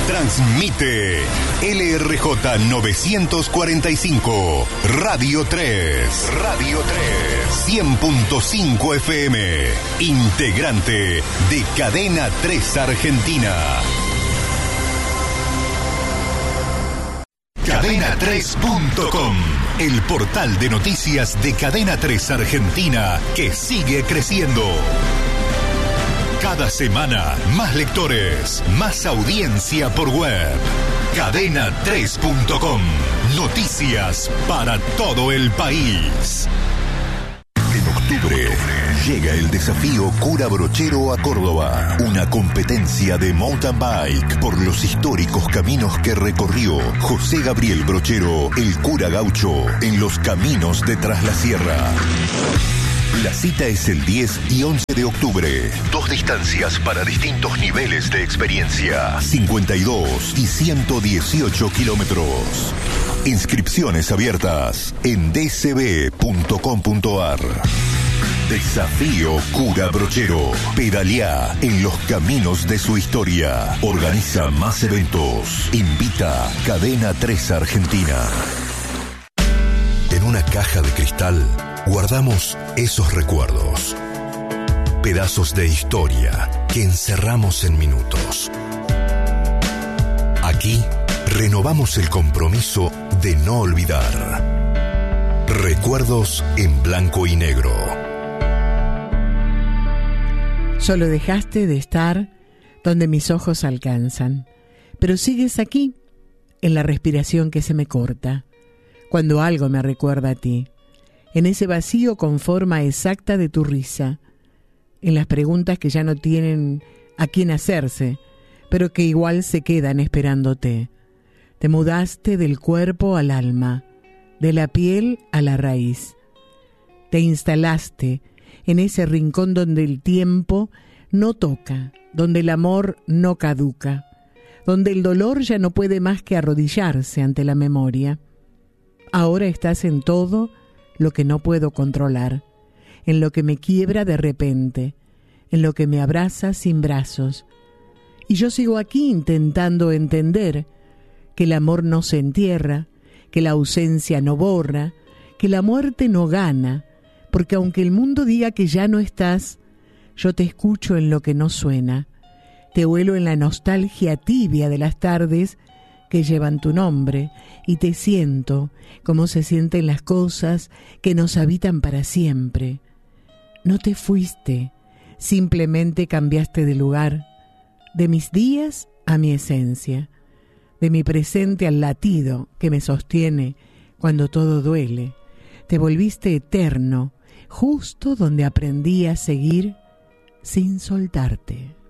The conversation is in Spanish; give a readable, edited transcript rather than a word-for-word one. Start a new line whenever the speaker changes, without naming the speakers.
Transmite LRJ 945, Radio 3. Radio 3, 100.5 FM. Integrante de Cadena 3 Argentina. Cadena3.com, el portal de noticias de Cadena 3 Argentina que sigue creciendo. Cada semana, más lectores, más audiencia por web. Cadena3.com, noticias para todo el país. En octubre llega el desafío Cura Brochero a Córdoba, una competencia de mountain bike por los históricos caminos que recorrió José Gabriel Brochero, el cura gaucho, en los caminos de Tras la Sierra. La cita es el 10 y 11 de octubre. 2 distancias para distintos niveles de experiencia. 52 y 118 kilómetros. Inscripciones abiertas en dcb.com.ar. Desafío Cura Brochero. Pedaleá en los caminos de su historia. Organiza más eventos. Invita Cadena 3 Argentina. En una caja de cristal guardamos esos recuerdos, pedazos de historia que encerramos en minutos. Aquí renovamos el compromiso de no olvidar. Recuerdos en blanco y negro.
Solo dejaste de estar donde mis ojos alcanzan, pero sigues aquí, en la respiración que se me corta, cuando algo me recuerda a ti. En ese vacío con forma exacta de tu risa, en las preguntas que ya no tienen a quién hacerse, pero que igual se quedan esperándote. Te mudaste del cuerpo al alma, de la piel a la raíz. Te instalaste en ese rincón donde el tiempo no toca, donde el amor no caduca, donde el dolor ya no puede más que arrodillarse ante la memoria. Ahora estás en todo lo que no puedo controlar, en lo que me quiebra de repente, en lo que me abraza sin brazos. Y yo sigo aquí intentando entender que el amor no se entierra, que la ausencia no borra, que la muerte no gana, porque aunque el mundo diga que ya no estás, yo te escucho en lo que no suena, te huelo en la nostalgia tibia de las tardes que llevan tu nombre, y te siento como se sienten las cosas que nos habitan para siempre. No te fuiste, simplemente cambiaste de lugar, de mis días a mi esencia, de mi presente al latido que me sostiene cuando todo duele. Te volviste eterno, justo donde aprendí a seguir sin soltarte.